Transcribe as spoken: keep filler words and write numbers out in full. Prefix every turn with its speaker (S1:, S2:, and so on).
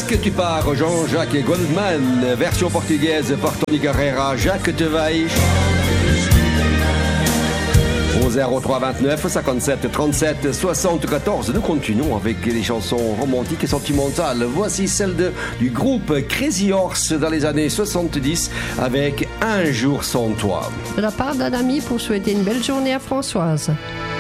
S1: que tu pars, Jean-Jacques Goldman, version portugaise par Tony Carreira, Jacques Tevaille. Au zéro trois vingt-neuf cinquante-sept trente-sept soixante-quatorze, nous continuons avec les chansons romantiques et sentimentales. Voici celle de, du groupe Crazy Horse dans les années soixante-dix avec Un jour sans toi.
S2: De la part d'un ami pour souhaiter une belle journée à Françoise.